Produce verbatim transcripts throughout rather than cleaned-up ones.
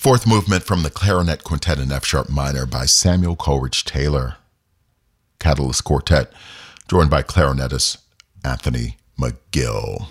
Fourth movement from the Clarinet Quintet in F-sharp minor by Samuel Coleridge Taylor. Catalyst Quartet, joined by clarinetist Anthony McGill.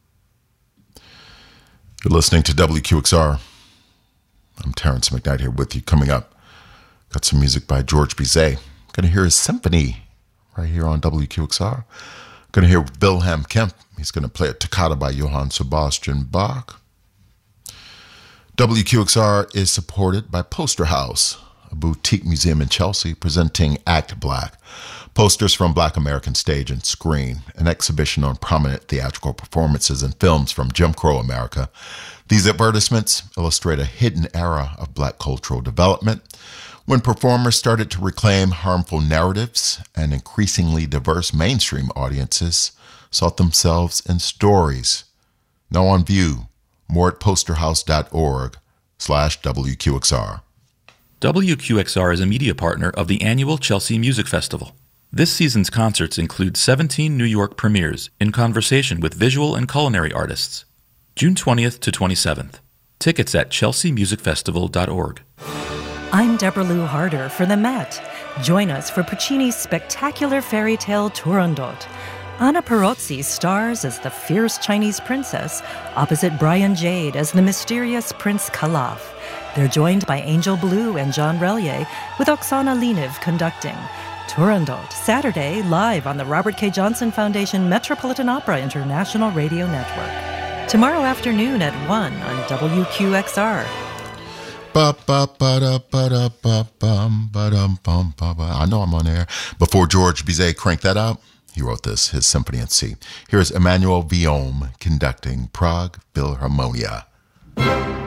You're listening to W Q X R. I'm Terrence McKnight here with you. Coming up, got some music by George Bizet. Going to hear his symphony right here on W Q X R. Going to hear Wilhelm Kemp. He's going to play a toccata by Johann Sebastian Bach. W Q X R is supported by Poster House, a boutique museum in Chelsea presenting Act Black, posters from Black American stage and screen, an exhibition on prominent theatrical performances and films from Jim Crow America. These advertisements illustrate a hidden era of Black cultural development when performers started to reclaim harmful narratives and increasingly diverse mainstream audiences sought themselves in stories. Now on view, more at posterhouse.org slash WQXR. W Q X R is a media partner of the annual Chelsea Music Festival. This season's concerts include seventeen New York premieres in conversation with visual and culinary artists. June twentieth to twenty-seventh. Tickets at chelsea music festival dot org. I'm Deborah Lou Harder for the Met. Join us for Puccini's spectacular fairy tale Turandot. Anna Perozzi stars as the fierce Chinese princess, opposite Brian Jade as the mysterious Prince Calaf. They're joined by Angel Blue and John Relier, with Oksana Leniv conducting. Turandot, Saturday, live on the Robert K. Johnson Foundation Metropolitan Opera International Radio Network. Tomorrow afternoon at one on W Q X R. Ba, ba, ba, da, ba, da, ba, bum, ba, dum, bum, ba, ba. I know I'm on air. Before George Bizet cranked that out, he wrote this, his Symphony in C. Here's Emmanuel Villaume conducting Prague Philharmonia.